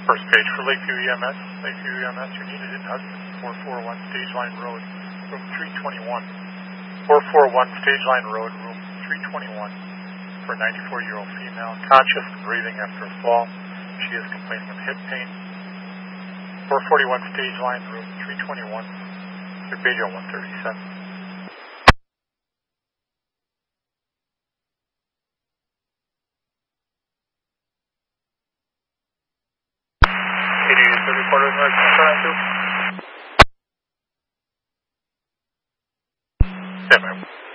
First page for Lakeview EMS. Lakeview EMS, you're needed in Hudson, 441 Stage Line Road, room 321. 441 Stage Line Road, room 321, for a 94-year-old female, conscious and breathing after a fall. She is complaining of hip pain. 441 Stage Line, room 321, Arpeggio 137. Reporter emergency trying to. Stand by.